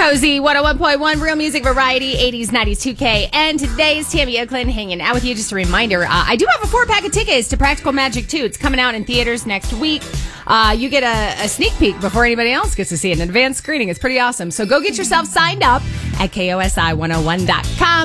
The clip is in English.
Cozy 101.1 Real Music Variety 80s, 90s, 2K. And today's Tammy Oakland hanging out with you. Just a reminder, I do have a 4-pack of tickets to Practical Magic 2. It's coming out in theaters next week. You get a sneak peek before anybody else gets to see it, an advanced screening. It's pretty awesome. So go get yourself signed up at KOSI101.com.